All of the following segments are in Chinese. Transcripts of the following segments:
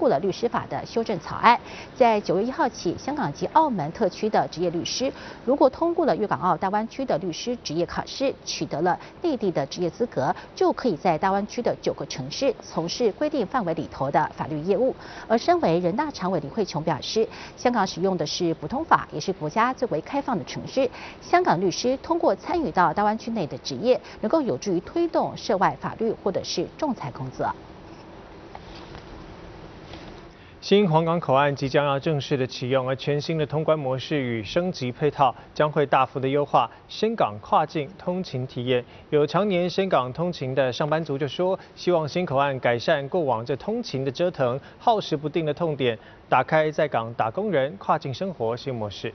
过了律师法的修正草案。在9月1号起，香港及澳门特区的职业律师，如果通过了粤港澳大湾区的律师执业考试，取得了内地的职业资格，就可以在大湾区的9个城市从事规定范围里头的法律业务。而身为人大常委李慧琼表示，香港使用的是普通法，也是国家最为开放的城市。香港律师通过参与到大湾区内的职业，能够有助于推动涉外法律或者是仲裁工作。 新皇岗口岸即将要正式的启用，而全新的通关模式与升级配套将会大幅的优化深港跨境通勤体验。有常年深港通勤的上班族就说，希望新口岸改善过往这通勤的折腾、耗时不定的痛点，打开在港打工人跨境生活新模式。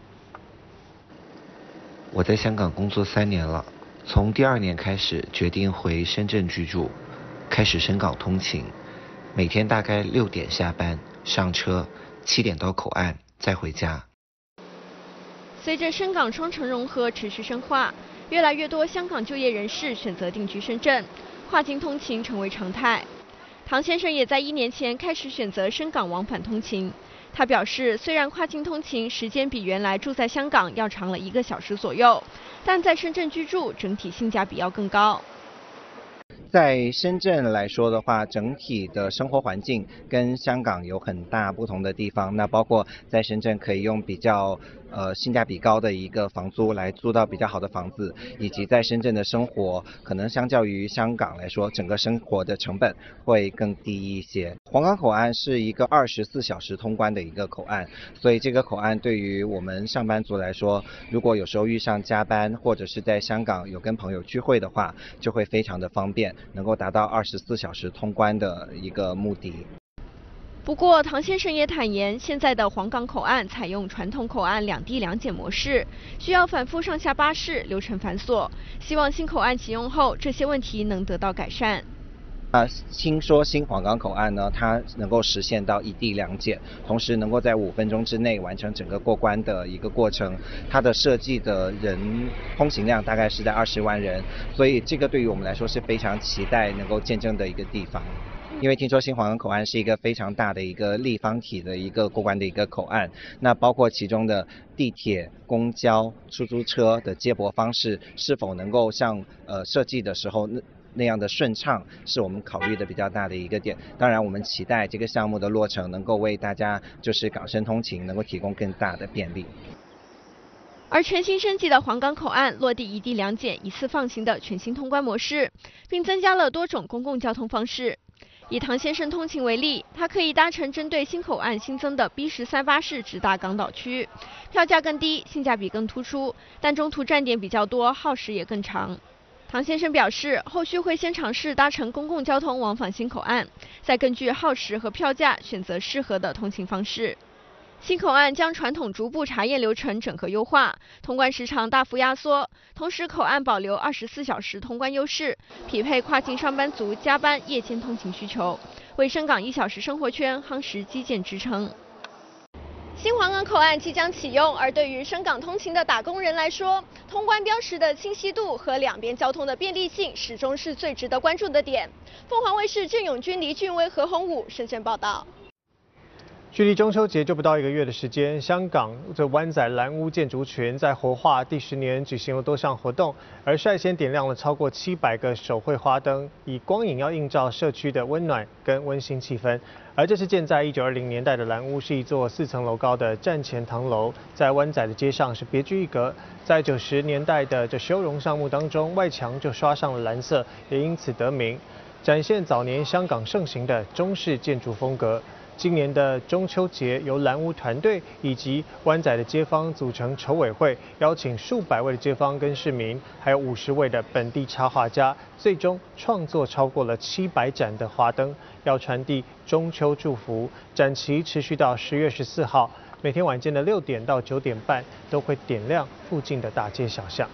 我在香港工作3年了，从第2年开始决定回深圳居住，开始深港通勤。每天大概6点下班，上车，7点到口岸，再回家。 随着深港双城融合持续深化，越来越多香港就业人士选择定居深圳，跨境通勤成为常态。唐先生也在1年前开始选择深港往返通勤。他表示，虽然跨境通勤时间比原来住在香港要长了1个小时左右，但在深圳居住整体性价比要更高。 在深圳来说的话，整体的生活环境跟香港有很大不同的地方。那包括在深圳可以用比较性价比高的一个房租来租到比较好的房子，以及在深圳的生活可能相较于香港来说，整个生活的成本会更低一些。皇岗口岸是一个24小时通关的一个口岸，所以这个口岸对于我们上班族来说，如果有时候遇上加班或者是在香港有跟朋友聚会的话，就会非常的方便，能够达到24小时通关的一个目的。 不过，唐先生也坦言，现在的皇岗口岸采用传统口岸2地2检模式，需要反复上下巴士，流程繁琐。希望新口岸启用后，这些问题能得到改善。 听说新皇岗口岸呢，它能够实现到1地2检，同时能够在5分钟之内完成整个过关的一个过程。它的设计的人通行量大概是在20万人，所以这个对于我们来说是非常期待能够见证的一个地方。因为听说新皇岗口岸是一个非常大的一个立方体的一个过关的一个口岸，那包括其中的地铁、公交、出租车的接驳方式是否能够像设计的时候那样的顺畅，是我们考虑的比较大的一个点。当然，我们期待这个项目的落成能够为大家就是港深通勤能够提供更大的便利。 而全新升级的皇岗口岸落地1地2检一次放行的全新通关模式，并增加了多种公共交通方式。以唐先生通勤为例，他可以搭乘针对新口岸新增的 B13巴士直达港岛区，票价更低，性价比更突出，但中途站点比较多，耗时也更长。唐先生表示，后续会先尝试搭乘公共交通往返新口岸，再根据耗时和票价选择适合的通勤方式。新口岸将传统逐步查验流程整合优化，通关时长大幅压缩，同时口岸保留24小时通关优势，匹配跨境上班族加班夜间通勤需求，为深港1小时生活圈夯实基建支撑。新皇岗口岸即将启用，而对于深港通勤的打工人来说，通关标识的清晰度和两边交通的便利性始终是最值得关注的点。凤凰卫视郑永军、黎俊威、何鸿武深圳报道。 距离中秋节就不到1个月的时间，香港这湾仔蓝屋建筑群在活化第10年举行了多项活动，而率先点亮了超过700个手绘花灯，以光影要映照社区的温暖跟温馨气氛。而这是建在1920年代的蓝屋，是一座4层楼高的战前唐楼，在湾仔的街上是别具一格。在90年代的这修容项目当中，外墙就刷上了蓝色，也因此得名，展现早年香港盛行的中式建筑风格。今年的中秋节，由蓝屋团队以及湾仔的街坊组成筹委会，邀请数百位的街坊跟市民，还有50位的本地插画家，最终创作超过了700盏的花灯，要传递中秋祝福。展期持续到10月14号，每天晚间的6点到9点半都会点亮附近的大街小巷。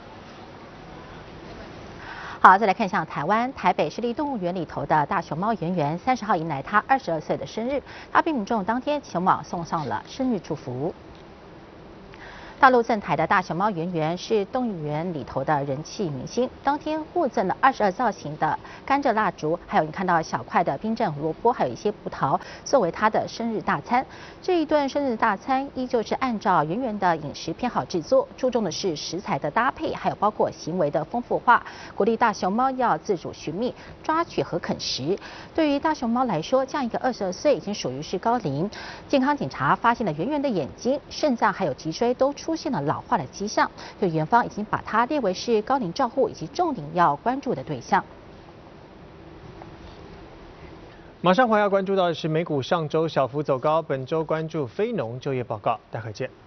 好，再来看一下台湾台北市立动物园里头的大熊猫圆圆，30号迎来他22岁的生日，他被民众当天前往送上了生日祝福。 大陆赠台的大熊猫圆圆是动物园里头的人气明星，当天获赠了22造型的甘蔗蜡烛，还有你看到小块的冰镇胡萝卜，还有一些葡萄，作为他的生日大餐。这一顿生日大餐依旧是按照圆圆的饮食偏好制作，注重的是食材的搭配，还有包括行为的丰富化，鼓励大熊猫要自主寻觅、抓取和啃食。对于大熊猫来说，这样一个22岁已经属于是高龄。健康检查发现了圆圆的眼睛、肾脏还有脊椎都出现了老化的迹象，就园方已经把它列为是高龄照护以及重点要关注的对象。 马上还要关注到的是美股上周小幅走高，本周关注非农就业报告，待会见。